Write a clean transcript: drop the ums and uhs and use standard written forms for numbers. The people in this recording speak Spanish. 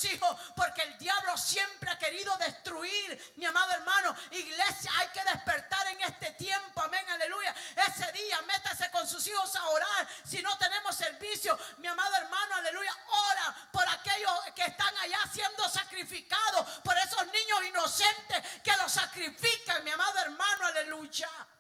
nuestros hijos, porque el diablo siempre ha querido destruir, mi amado hermano. Iglesia, hay que despertar en este tiempo, amén, aleluya. Ese día métase con sus hijos a orar. Si no tenemos servicio, mi amado hermano, aleluya, ora por aquellos que están allá siendo sacrificados, por esos niños inocentes que los sacrifican, mi amado hermano, aleluya.